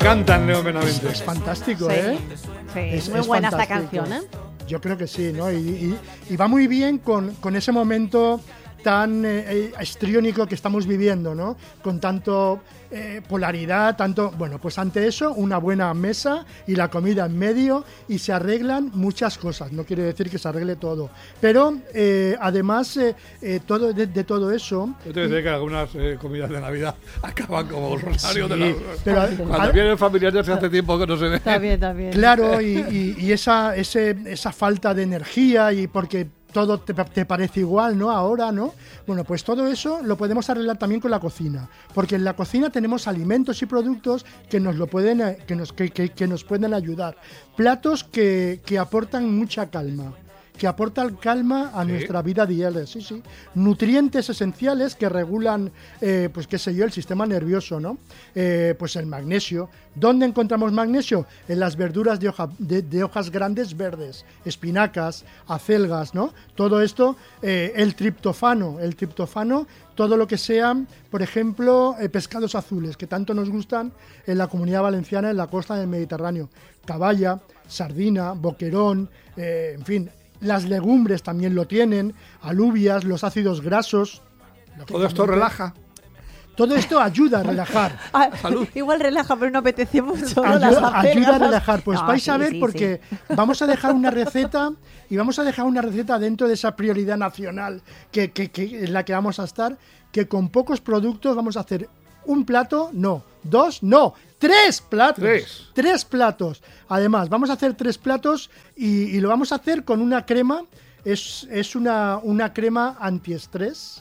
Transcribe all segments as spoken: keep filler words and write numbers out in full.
encantan León Benavente. Es, es fantástico, Sí, ¿eh? sí, Es- muy es buena esta fantástico. canción, ¿eh? Yo creo que sí, ¿no? Y, y- y va muy bien con, con ese momento tan eh, histriónico que estamos viviendo, ¿no? Con tanto eh, polaridad, tanto... Bueno, pues ante eso, una buena mesa y la comida en medio y se arreglan muchas cosas. No quiere decir que se arregle todo. Pero, eh, además, eh, eh, todo de, de todo eso... Yo te decía que algunas eh, comidas de Navidad acaban como Rosario de la... Sí, pero a- Cuando a- vienen familiares hace tiempo que no se ve. Está bien, está bien. Claro, y, y- y esa, ese, esa falta de energía y porque todo te, te parece igual, ¿no? Ahora, ¿no? Bueno, pues todo eso lo podemos arreglar también con la cocina, porque en la cocina tenemos alimentos y productos que nos lo pueden, eh, que nos, que, que- que nos pueden ayudar. Platos que, que aportan mucha calma. que aportan calma a Sí. nuestra vida diaria, sí, sí. Nutrientes esenciales que regulan, eh, pues qué sé yo, el sistema nervioso, ¿no? Eh, pues el magnesio. ¿Dónde encontramos magnesio? En las verduras de, hoja, de, de hojas grandes verdes, espinacas, acelgas, ¿no? Todo esto, eh, el triptofano, el triptofano, todo lo que sean, por ejemplo, eh, pescados azules, que tanto nos gustan en la Comunidad Valenciana, en la costa del Mediterráneo. Caballa, sardina, boquerón, eh, en fin. Las legumbres también lo tienen, alubias, los ácidos grasos. Todo esto relaja. Todo esto ayuda a relajar. Ah, igual relaja, pero no apetece mucho. ¿no? Las Ayuda, acelgas. ayuda a relajar. Pues No, vais sí, a ver sí, porque sí. vamos a dejar una receta y vamos a dejar una receta dentro de esa prioridad nacional que, que, que en la que vamos a estar, que con pocos productos vamos a hacer un plato, no, dos, no, tres platos. Tres. Tres platos. Además, vamos a hacer tres platos y, y lo vamos a hacer con una crema. Es, es una, una crema antiestrés.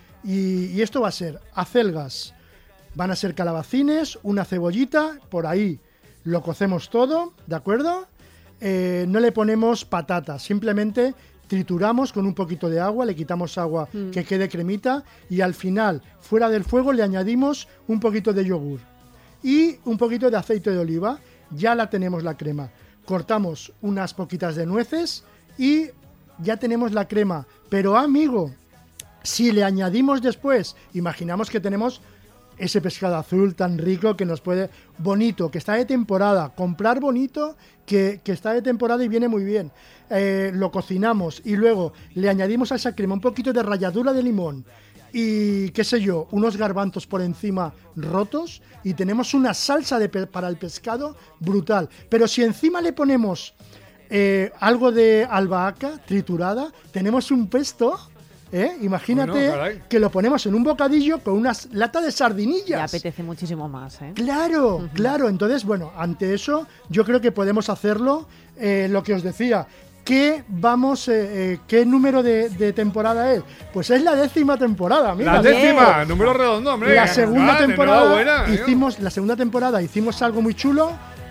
Y, y esto va a ser acelgas, van a ser calabacines, una cebollita, por ahí lo cocemos todo, ¿de acuerdo? Eh, no le ponemos patatas, simplemente trituramos con un poquito de agua, le quitamos agua Mm. que quede cremita y al final, fuera del fuego, le añadimos un poquito de yogur y un poquito de aceite de oliva. Ya la tenemos la crema. Cortamos unas poquitas de nueces y ya tenemos la crema. Pero amigo, si le añadimos después, imaginamos que tenemos ese pescado azul tan rico que nos puede... Bonito, que está de temporada. Comprar bonito, que, que está de temporada y viene muy bien. Eh, lo cocinamos y luego le añadimos a esa crema un poquito de ralladura de limón y, qué sé yo, unos garbanzos por encima rotos y tenemos una salsa de pe- para el pescado brutal. Pero si encima le ponemos eh, algo de albahaca triturada, tenemos un pesto... ¿Eh? Imagínate Bueno, caray. que lo ponemos en un bocadillo con una lata de Ya sardinillas. apetece muchísimo más, ¿eh? Claro, uh-huh. claro. Entonces, bueno, ante eso yo creo que podemos hacerlo. Eh, lo que os decía, ¿qué vamos, eh, eh, qué número de, de temporada es? Pues es la décima temporada, mira. La décima, número redondo, hombre. La segunda Ah, temporada enhorabuena, hicimos, la segunda temporada hicimos algo muy chulo.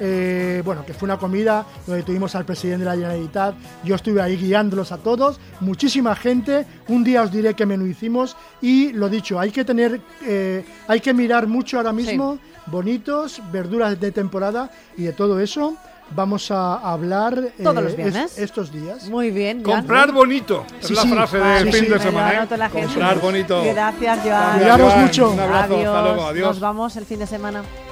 Eh, bueno, que fue una comida donde tuvimos al presidente de la Generalitat, yo estuve ahí guiándolos a todos, muchísima gente, un día os diré qué menú hicimos y lo dicho, hay que tener, eh, hay que mirar mucho ahora mismo, sí. Bonitos, verduras de temporada y de todo eso. Vamos a hablar eh, todos los viernes es, estos días. Muy bien. Comprar Jan. bonito. Es sí, la sí. frase Ah, del sí, fin sí. de Me semana. ¿eh? La Comprar bonito. Gracias, Joan. Cuidaros mucho. Un abrazo. Adiós. Hasta luego. Adiós. Nos vamos el fin de semana.